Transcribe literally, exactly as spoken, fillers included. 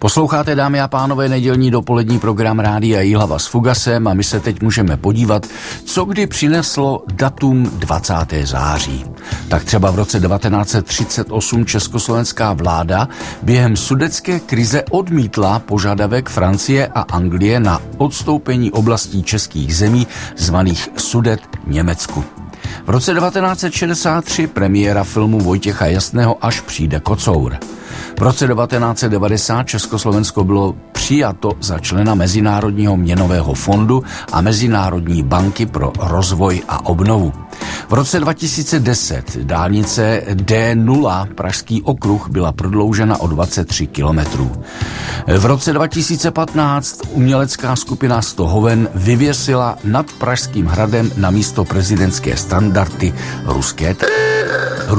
Posloucháte, dámy a pánové, nedělní dopolední program Rádia Jihlava s Fugasem a my se teď můžeme podívat, co kdy přineslo datum dvacátého září. Tak třeba v roce devatenáct set třicet osm československá vláda během sudetské krize odmítla požadavek Francie a Anglie na odstoupení oblastí českých zemí zvaných Sudet Německu. V roce devatenáct set šedesát tři premiéra filmu Vojtěcha Jasného Až přijde kocour. V roce devatenáct set devadesát Československo bylo přijato za člena Mezinárodního měnového fondu a Mezinárodní banky pro rozvoj a obnovu. V roce dva tisíce deset dálnice D nula Pražský okruh byla prodloužena o dvacet tři kilometrů. V roce dva tisíce patnáct umělecká skupina Stohoven vyvěsila nad Pražským hradem na místo prezidentské standardy ruské, t-